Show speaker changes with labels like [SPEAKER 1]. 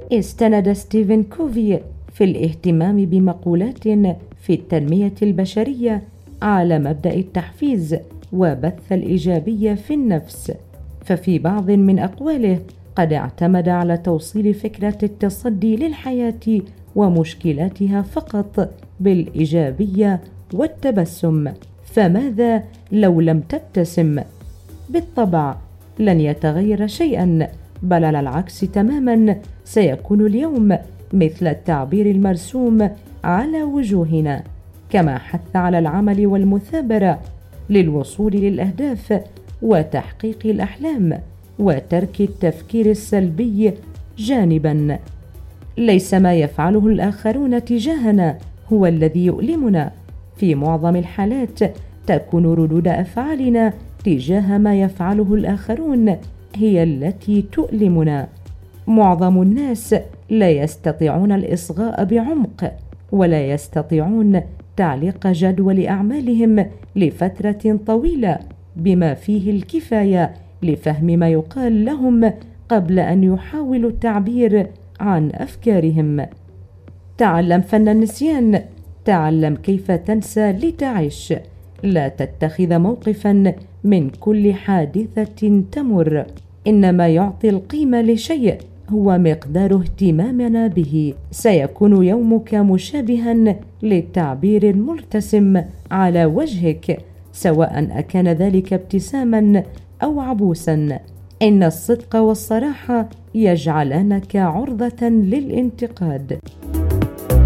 [SPEAKER 1] استند ستيفن كوفي في الاهتمام بمقولات في التنمية البشرية على مبدأ التحفيز وبث الإيجابية في النفس، ففي بعض من أقواله قد اعتمد على توصيل فكرة التصدي للحياة ومشكلاتها فقط بالإيجابية والتبسم. فماذا لو لم تبتسم؟ بالطبع لن يتغير شيئا، بل على العكس تماما، سيكون اليوم مثل التعبير المرسوم على وجوهنا. كما حث على العمل والمثابرة للوصول للأهداف وتحقيق الأحلام وترك التفكير السلبي جانبا. ليس ما يفعله الآخرون تجاهنا هو الذي يؤلمنا، في معظم الحالات تكون ردود أفعالنا تجاه ما يفعله الآخرون هي التي تؤلمنا. معظم الناس لا يستطيعون الإصغاء بعمق، ولا يستطيعون تعليق جدول أعمالهم لفترة طويلة بما فيه الكفاية لفهم ما يقال لهم قبل أن يحاولوا التعبير عن أفكارهم. تعلم فن النسيان، تعلم كيف تنسى لتعيش. لا تتخذ موقفا من كل حادثة تمر، إنما يعطي القيمة لشيء هو مقدار اهتمامنا به. سيكون يومك مشابها للتعبير المرتسم على وجهك، سواء أكان ذلك ابتساما أو عبوسا. إن الصدق والصراحة يجعلانك عرضة للانتقاد.